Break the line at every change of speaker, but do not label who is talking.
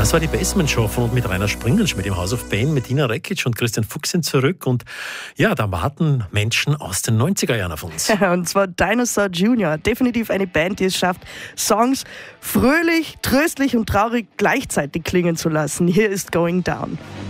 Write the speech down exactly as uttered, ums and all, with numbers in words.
Das war die Basement Show von und mit Rainer Springelsch, mit dem House of Pain, mit Dina Rekic und Christian Fuchs sind zurück. Und ja, da warten Menschen aus den neunziger Jahren auf uns.
Und zwar Dinosaur Junior. Definitiv eine Band, die es schafft, Songs fröhlich, tröstlich und traurig gleichzeitig klingen zu lassen. Hier ist Going Down.